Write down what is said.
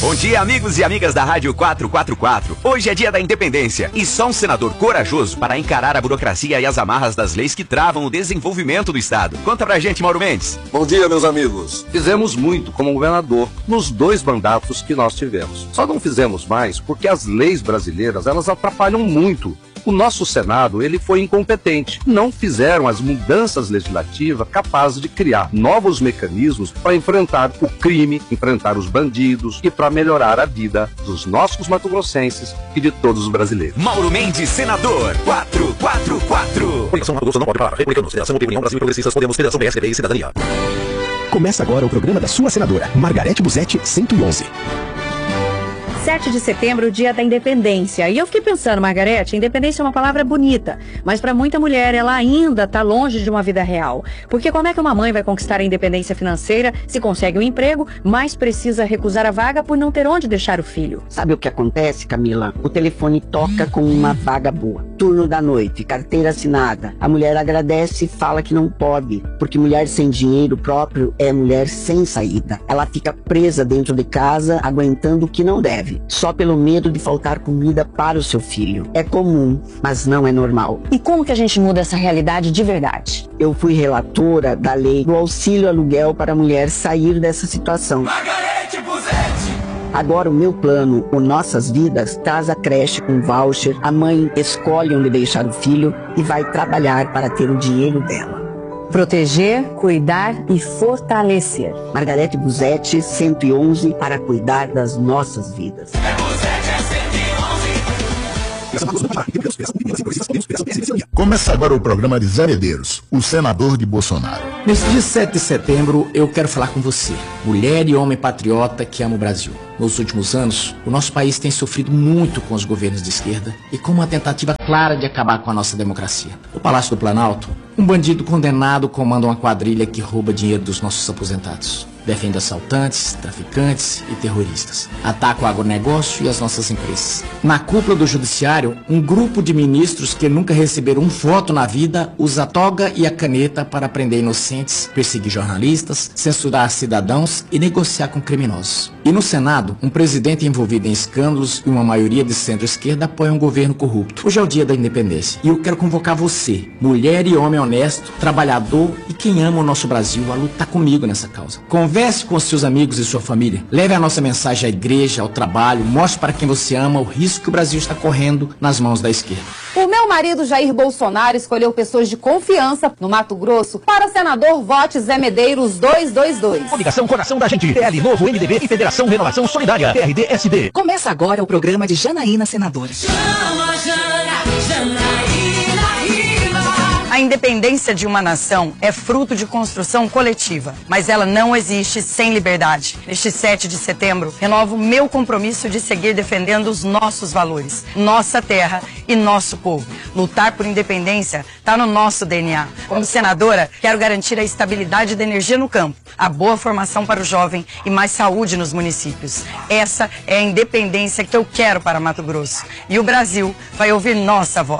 Bom dia, amigos e amigas da Rádio 444. Hoje é dia da independência e só um senador corajoso para encarar a burocracia e as amarras das leis que travam o desenvolvimento do Estado. Conta pra gente, Mauro Mendes. Bom dia, meus amigos. Fizemos muito como governador nos 2 mandatos que nós tivemos. Só não fizemos mais porque as leis brasileiras, elas atrapalham muito. O nosso Senado, ele foi incompetente. Não fizeram as mudanças legislativas capazes de criar novos mecanismos para enfrentar o crime, enfrentar os bandidos e para melhorar a vida dos nossos mato-grossenses e de todos os brasileiros. Mauro Mendes, senador 444. Coligação Mato Grosso não pode parar. Republicanos, Federação União Brasil e Progressistas, Podemos, Federação PSDB e Cidadania. Começa agora o programa da sua senadora, Margarete Busetti, 111. 7 de setembro, dia da independência. E eu fiquei pensando, Margarete, independência é uma palavra bonita, mas para muita mulher ela ainda está longe de uma vida real. Porque como é que uma mãe vai conquistar a independência financeira se consegue um emprego, mas precisa recusar a vaga por não ter onde deixar o filho? Sabe o que acontece, Camila? O telefone toca com uma vaga boa. Turno da noite, carteira assinada. A mulher agradece e fala que não pode, porque mulher sem dinheiro próprio é mulher sem saída. Ela fica presa dentro de casa, aguentando o que não deve, só pelo medo de faltar comida para o seu filho. É comum, mas não é normal. E como que a gente muda essa realidade de verdade? Eu fui relatora da lei do auxílio aluguel para a mulher sair dessa situação. Margarete Busetti. Agora o meu plano, o Nossas Vidas, traz a creche com voucher, a mãe escolhe onde deixar o filho e vai trabalhar para ter o dinheiro dela. Proteger, cuidar e fortalecer. Margarete Busetti, 111, para cuidar das nossas vidas. Começa agora o programa de Zé Medeiros, o senador de Bolsonaro. Nesse dia 7 de setembro, eu quero falar com você, mulher e homem patriota que ama o Brasil. Nos últimos anos, o nosso país tem sofrido muito com os governos de esquerda e com uma tentativa clara de acabar com a nossa democracia. No Palácio do Planalto, um bandido condenado comanda uma quadrilha que rouba dinheiro dos nossos aposentados. Defende assaltantes, traficantes e terroristas. Ataca o agronegócio e as nossas empresas. Na cúpula do judiciário, um grupo de ministros que nunca receberam um voto na vida usa a toga e a caneta para prender inocentes, perseguir jornalistas, censurar cidadãos e negociar com criminosos. E no Senado, um presidente envolvido em escândalos e uma maioria de centro-esquerda apoia um governo corrupto. Hoje é o dia da independência e eu quero convocar você, mulher e homem honesto, trabalhador e quem ama o nosso Brasil, a lutar comigo nessa causa. Converse com seus amigos e sua família. Leve a nossa mensagem à igreja, ao trabalho. Mostre para quem você ama o risco que o Brasil está correndo nas mãos da esquerda. O meu marido Jair Bolsonaro escolheu pessoas de confiança no Mato Grosso para senador Vote Zé Medeiros 222. Coligação Coração da Gente, PL Novo, MDB e Federação Renovação Solidária, PRD-SD. Começa agora o programa de Janaína Senadora. A independência de uma nação é fruto de construção coletiva, mas ela não existe sem liberdade. Neste 7 de setembro, renovo meu compromisso de seguir defendendo os nossos valores, nossa terra e nosso povo. Lutar por independência está no nosso DNA. Como senadora, quero garantir a estabilidade da energia no campo, a boa formação para o jovem e mais saúde nos municípios. Essa é a independência que eu quero para Mato Grosso. E o Brasil vai ouvir nossa voz.